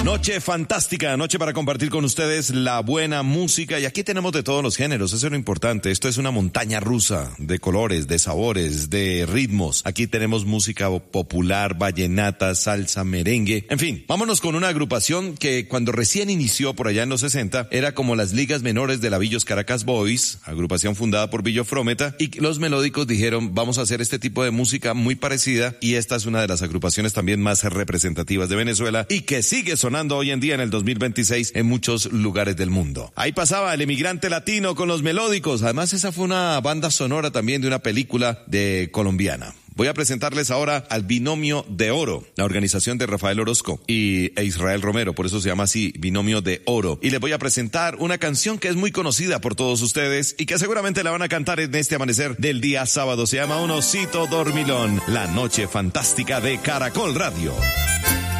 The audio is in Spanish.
Noche fantástica, noche para compartir con ustedes la buena música, y aquí tenemos de todos los géneros, eso es lo importante. Esto es una montaña rusa de colores, de sabores, de ritmos. Aquí tenemos música popular, vallenata, salsa, merengue, en fin. Vámonos con una agrupación que cuando recién inició por allá en los 60 era como las ligas menores de la Villos Caracas Boys, agrupación fundada por Billo Frometa, y los melódicos dijeron, vamos a hacer este tipo de música muy parecida, y esta es una de las agrupaciones también más representativas de Venezuela y que sigue sonando hoy en día en el 2026 en muchos lugares del mundo. Ahí pasaba el emigrante latino con los melódicos. Además, esa fue una banda sonora también de una película de colombiana. Voy a presentarles ahora al Binomio de Oro, la organización de Rafael Orozco e Israel Romero, por eso se llama así, Binomio de Oro. Y les voy a presentar una canción que es muy conocida por todos ustedes y que seguramente la van a cantar en este amanecer del día sábado. Se llama Un Osito Dormilón, la noche fantástica de Caracol Radio.